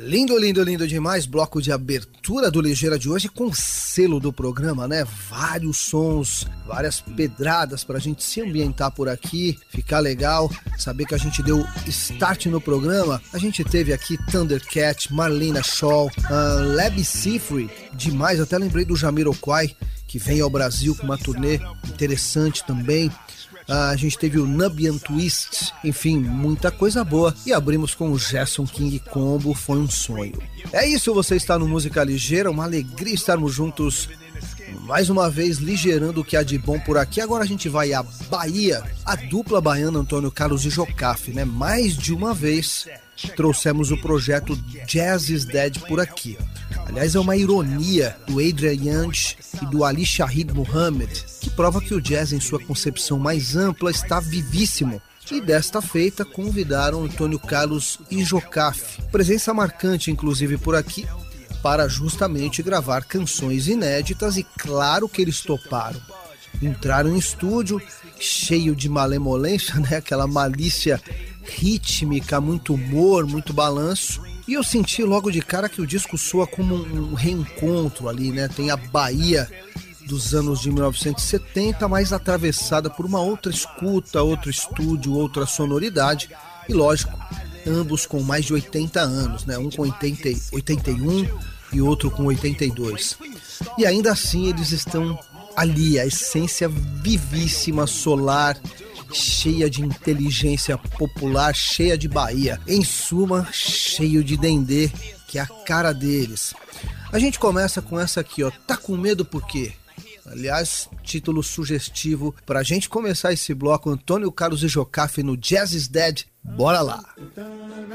Lindo, lindo, lindo demais, bloco de abertura do Ligeira de hoje com selo do programa, né? Vários sons, várias pedradas pra gente se ambientar por aqui, ficar legal, saber que a gente deu start no programa. A gente teve aqui Thundercat, Marlena Shaw, Leb Sifri, demais, até lembrei do Jamiroquai, que vem ao Brasil com uma turnê interessante também. A gente teve o Nubian Twist, enfim, muita coisa boa. E abrimos com o Gerson King Combo, Foi um Sonho. É isso, você está no Música Ligeira, uma alegria estarmos juntos mais uma vez, ligeirando o que há de bom por aqui. Agora a gente vai à Bahia, a dupla baiana Antônio Carlos e Jocafe, né? Mais de uma vez trouxemos o projeto Jazz is Dead por aqui. Aliás, é uma ironia do Adrian Yanch e do Ali Shahid Muhammad, que prova que o jazz em sua concepção mais ampla está vivíssimo. E desta feita convidaram Antônio Carlos e Jocafe, presença marcante inclusive por aqui, para justamente gravar canções inéditas, e claro que eles toparam. Entraram em estúdio cheio de malemolência, né? Aquela malícia rítmica, muito humor, muito balanço. E eu senti logo de cara que o disco soa como um reencontro ali, né? Tem a Bahia dos anos de 1970, mas atravessada por uma outra escuta, outro estúdio, outra sonoridade. E lógico, ambos com mais de 80 anos, né? Um com 81 e outro com 82. E ainda assim eles estão ali, a essência vivíssima, solar, cheia de inteligência popular, cheia de Bahia. Em suma, cheio de dendê, que é a cara deles. A gente começa com essa aqui, ó. Tá com medo por quê? Aliás, título sugestivo pra gente começar esse bloco. Antônio Carlos e Jocafe no Jazz is Dead. Bora lá!